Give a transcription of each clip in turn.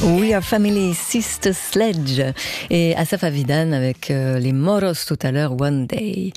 We Are Family, Sister Sledge et Asaf Avidan avec les Moros tout à l'heure, One Day.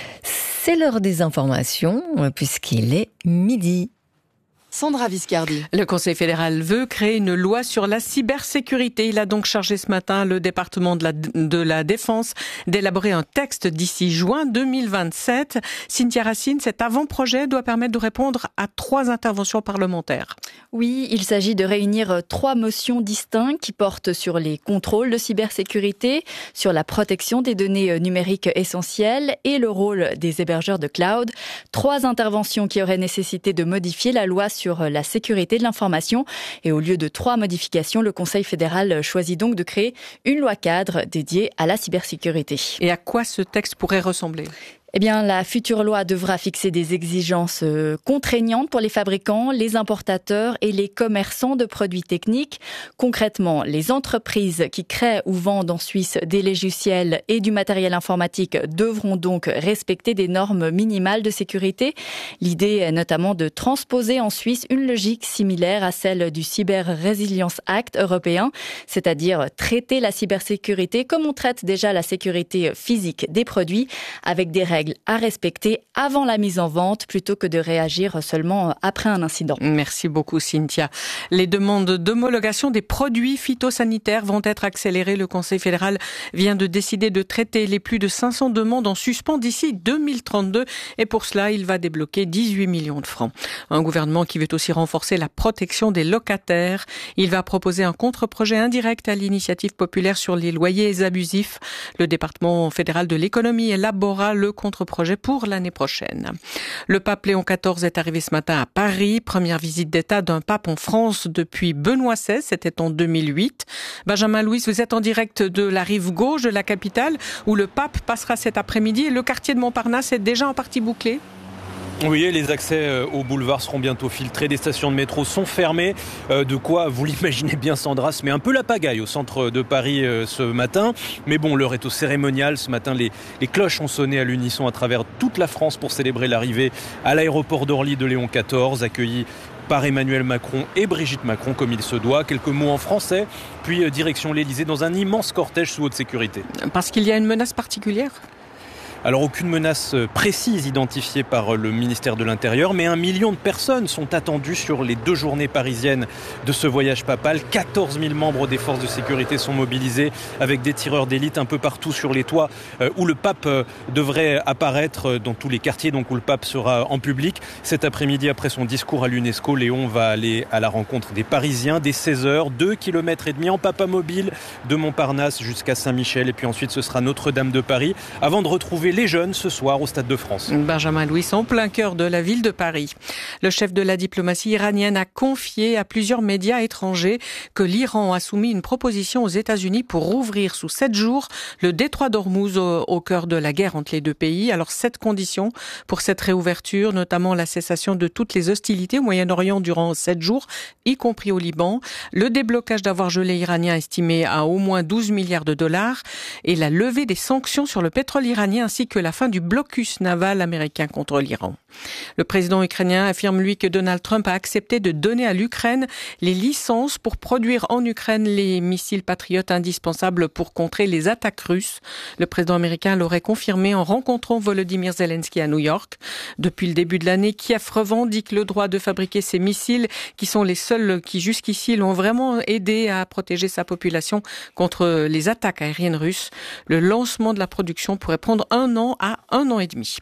C'est l'heure des informations puisqu'il est midi. Sandra Viscardi. Le Conseil fédéral veut créer une loi sur la cybersécurité. Il a donc chargé ce matin le département de la Défense d'élaborer un texte d'ici juin 2027. Cynthia Racine, cet avant-projet doit permettre de répondre à 3 interventions parlementaires. Oui, il s'agit de réunir 3 motions distinctes qui portent sur les contrôles de cybersécurité, sur la protection des données numériques essentielles et le rôle des hébergeurs de cloud. 3 interventions qui auraient nécessité de modifier la loi sur la sécurité de l'information. Et au lieu de 3 modifications, le Conseil fédéral choisit donc de créer une loi cadre dédiée à la cybersécurité. Et à quoi ce texte pourrait ressembler ? Eh bien, la future loi devra fixer des exigences contraignantes pour les fabricants, les importateurs et les commerçants de produits techniques. Concrètement, les entreprises qui créent ou vendent en Suisse des logiciels et du matériel informatique devront donc respecter des normes minimales de sécurité. L'idée est notamment de transposer en Suisse une logique similaire à celle du Cyber Resilience Act européen, c'est-à-dire traiter la cybersécurité comme on traite déjà la sécurité physique des produits, avec des règles à respecter avant la mise en vente plutôt que de réagir seulement après un incident. Merci beaucoup Cynthia. Les demandes d'homologation des produits phytosanitaires vont être accélérées. Le Conseil fédéral vient de décider de traiter les plus de 500 demandes en suspens d'ici 2032 et pour cela, il va débloquer 18 millions de francs. Un gouvernement qui veut aussi renforcer la protection des locataires. Il va proposer un contre-projet indirect à l'initiative populaire sur les loyers abusifs. Le département fédéral de l'économie élaborera le contre-projet pour l'année prochaine. Le pape Léon XIV est arrivé ce matin à Paris. Première visite d'État d'un pape en France depuis Benoît XVI, c'était en 2008. Benjamin Louis, vous êtes en direct de la rive gauche de la capitale où le pape passera cet après-midi et le quartier de Montparnasse est déjà en partie bouclé. Oui, les accès au boulevard seront bientôt filtrés, des stations de métro sont fermées, de quoi, vous l'imaginez bien Sandra, se met un peu la pagaille au centre de Paris ce matin. Mais bon, l'heure est au cérémonial. Ce matin, les cloches ont sonné à l'unisson à travers toute la France pour célébrer l'arrivée à l'aéroport d'Orly de Léon XIV, accueilli par Emmanuel Macron et Brigitte Macron comme il se doit. Quelques mots en français, puis direction l'Élysée dans un immense cortège sous haute sécurité. Parce qu'il y a une menace particulière ? Alors aucune menace précise identifiée par le ministère de l'Intérieur, mais 1 million de personnes sont attendues sur les 2 journées parisiennes de ce voyage papal. 14 000 membres des forces de sécurité sont mobilisés avec des tireurs d'élite un peu partout sur les toits où le pape devrait apparaître dans tous les quartiers, donc où le pape sera en public. Cet après-midi, après son discours à l'UNESCO, Léon va aller à la rencontre des Parisiens dès 16h, 2,5 km en papamobile de Montparnasse jusqu'à Saint-Michel. Et puis ensuite, ce sera Notre-Dame de Paris avant de retrouver les jeunes ce soir au Stade de France. Benjamin Louis en plein cœur de la ville de Paris. Le chef de la diplomatie iranienne a confié à plusieurs médias étrangers que l'Iran a soumis une proposition aux États-Unis pour rouvrir sous 7 jours le détroit d'Ormuz au cœur de la guerre entre les 2 pays. Alors 7 conditions pour cette réouverture, notamment la cessation de toutes les hostilités au Moyen-Orient durant 7 jours, y compris au Liban, le déblocage d'avoir gelé iranien estimé à au moins 12 milliards de dollars et la levée des sanctions sur le pétrole iranien ainsi que la fin du blocus naval américain contre l'Iran. Le président ukrainien affirme, lui, que Donald Trump a accepté de donner à l'Ukraine les licences pour produire en Ukraine les missiles patriotes indispensables pour contrer les attaques russes. Le président américain l'aurait confirmé en rencontrant Volodymyr Zelensky à New York. Depuis le début de l'année, Kiev revendique le droit de fabriquer ces missiles qui sont les seuls qui jusqu'ici l'ont vraiment aidé à protéger sa population contre les attaques aériennes russes. Le lancement de la production pourrait prendre 1 an à 1 an et demi.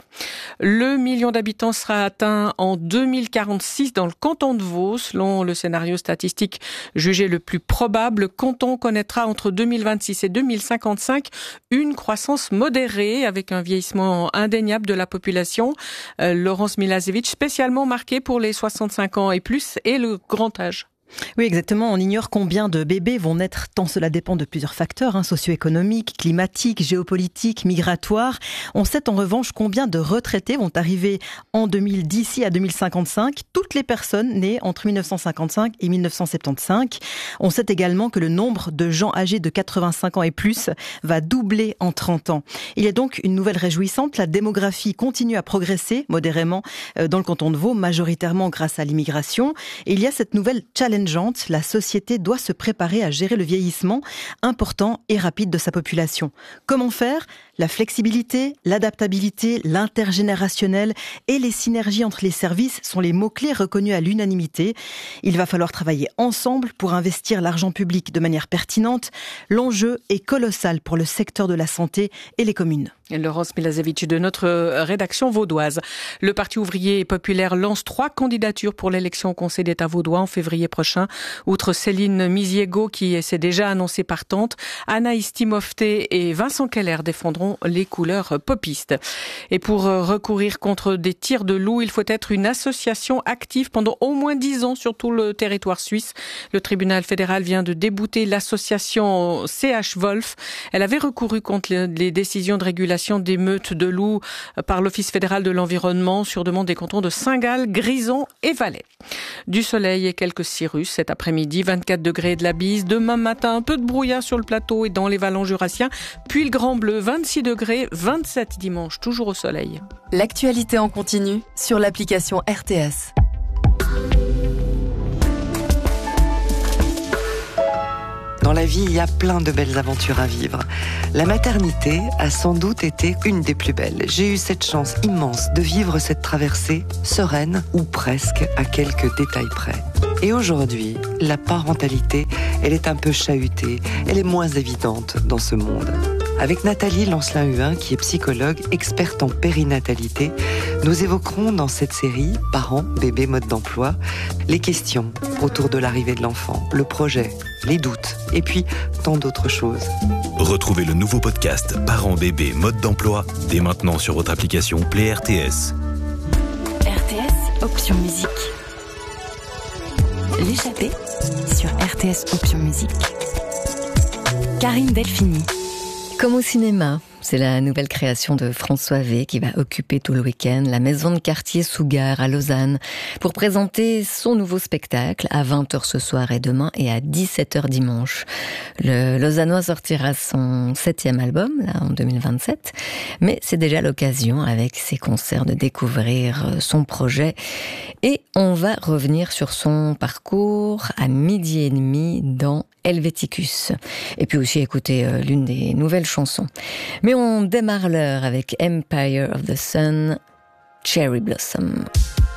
Le million d'habitants sera atteint en 2046 dans le canton de Vaud. Selon le scénario statistique jugé le plus probable, le canton connaîtra entre 2026 et 2055 une croissance modérée avec un vieillissement indéniable de la population. Laurence Milasevic, spécialement marquée pour les 65 ans et plus et le grand âge. Oui, exactement. On ignore combien de bébés vont naître, tant cela dépend de plusieurs facteurs, socio-économiques, climatiques, géopolitiques, migratoires. On sait en revanche combien de retraités vont arriver en 2000 d'ici à 2055. Toutes les personnes nées entre 1955 et 1975. On sait également que le nombre de gens âgés de 85 ans et plus va doubler en 30 ans. Il y a donc une nouvelle réjouissante. La démographie continue à progresser modérément dans le canton de Vaud, majoritairement grâce à l'immigration. Et il y a cette nouvelle challenge challengeante. La société doit se préparer à gérer le vieillissement important et rapide de sa population. Comment faire ? La flexibilité, l'adaptabilité, l'intergénérationnel et les synergies entre les services sont les mots-clés reconnus à l'unanimité. Il va falloir travailler ensemble pour investir l'argent public de manière pertinente. L'enjeu est colossal pour le secteur de la santé et les communes. Laurence Milazevich de notre rédaction vaudoise. Le Parti ouvrier et populaire lance 3 candidatures pour l'élection au Conseil d'État vaudois en février prochain. Outre Céline Miziego qui s'est déjà annoncée partante, Anaïs Timofté et Vincent Keller défendront les couleurs popistes. Et pour recourir contre des tirs de loups, il faut être une association active pendant au moins 10 ans sur tout le territoire suisse. Le tribunal fédéral vient de débouter l'association CH Wolf. Elle avait recouru contre les décisions de régulation des meutes de loups par l'Office fédéral de l'environnement sur demande des cantons de Saint-Gall, Grison et Valais. Du soleil et quelques cirrus cet après-midi, 24 degrés de la bise. Demain matin, un peu de brouillard sur le plateau et dans les vallons jurassiens. Puis le Grand Bleu, 26 degrés, 27 dimanche, toujours au soleil. L'actualité en continu sur l'application RTS. Dans la vie, il y a plein de belles aventures à vivre. La maternité a sans doute été une des plus belles. J'ai eu cette chance immense de vivre cette traversée sereine ou presque à quelques détails près. Et aujourd'hui, la parentalité, elle est un peu chahutée, elle est moins évidente dans ce monde. Avec Nathalie Lancelin-Huin, qui est psychologue, experte en périnatalité, nous évoquerons dans cette série Parents, bébés, mode d'emploi, les questions autour de l'arrivée de l'enfant, le projet, les doutes, et puis tant d'autres choses. Retrouvez le nouveau podcast Parents, bébés, mode d'emploi dès maintenant sur votre application Play RTS. RTS, option musique. L'échappée sur RTS, option musique. Karine Delphini. Comme au cinéma, c'est la nouvelle création de François V qui va occuper tout le week-end la maison de quartier Sougar à Lausanne pour présenter son nouveau spectacle à 20h ce soir et demain et à 17h dimanche. Le Lausannois sortira son 7e album, là, en 2027, mais c'est déjà l'occasion avec ses concerts de découvrir son projet et on va revenir sur son parcours à 12h30 dans Helveticus. Et puis aussi écouter l'une des nouvelles chansons. Mais on démarre l'heure avec Empire of the Sun, Cherry Blossom.